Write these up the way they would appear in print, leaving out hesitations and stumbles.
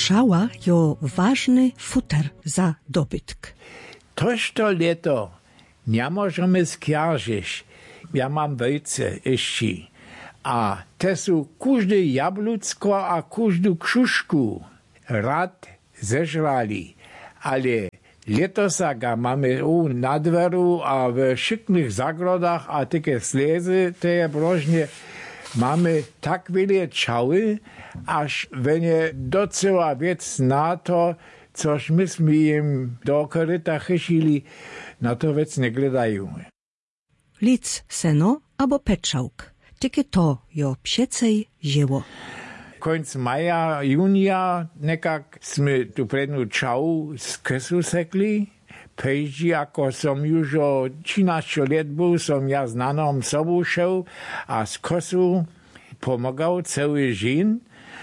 pszała jo ważny futer za dobytk. Toż to leto nie możemy skjarżyć. Ja mam wejce jeszcze. A te są każdy jabłucko a każdu krzuszku rad zeżrali. Ale letosa ga mamy na dveru a w szyknych zagrodach a takie slezy, to je brożnie mamy tak wiele czały, aż wenie docela wiec na to, coż myśmy im do koryta chycili, na to wiec nie gledają. Lic seno albo peczałk, tylko to jo psiecej zieło. Końc maja, junia, nekak sme tu prednu čau z kesu sekli. Pejdži, ako som już o 13 let był, som ja znanom sobą šel a z kosu pomagał cały žin.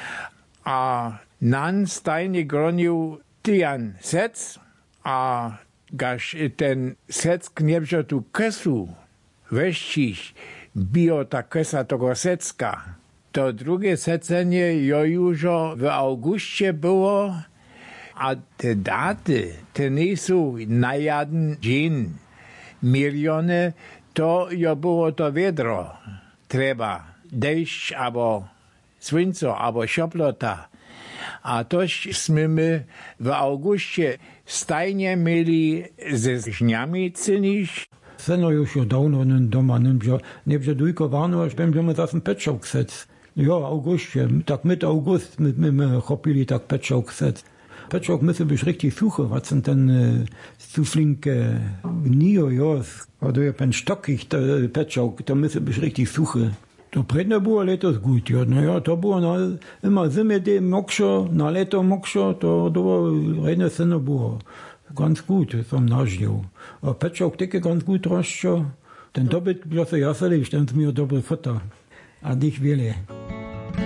A nan stajnie gronił tijan sec, a gaž ten sec knjebžo tu kesu veščiš, bio ta kesa tego secka. To drugie secenie jo już w augustie było, a te daty, te nie są na jeden dzień miliony, to jo było to wiedro. Trzeba deszcz, albo słońce, albo szoplota. A tośmy my w augustie stajnie mieli ze żniami cynić. Seno już dawno doma nie bże dujko warno, aż będziemy zaraz peczał ksec. Ja, augustie, tak mit august, my chopili tak peczał ksec. Peczok müsse być richtig suche, was sind denn zu flinke Nio, ja, oder ja, pen stockig, der Peczok, da müsse być richtig suche. To predne było letos gut, ja, naja, to było immer zimy dem mokszo, na leto mokszo, to redne seno było ganz gut, som nažil. A Peczok také ganz gut roščo, ten dobyt byl se jaseli, ten mi dobre foto. A dich wiele.